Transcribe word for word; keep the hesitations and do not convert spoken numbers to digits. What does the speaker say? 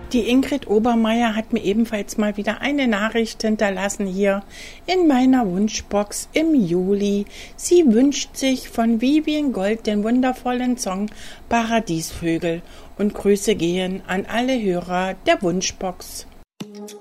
Die Ingrid Obermeier hat mir ebenfalls mal wieder eine Nachricht hinterlassen hier in meiner Wunschbox im Juli. Sie wünscht sich von Vivien Gold den wundervollen Song Paradiesvögel und Grüße gehen an alle Hörer der Wunschbox.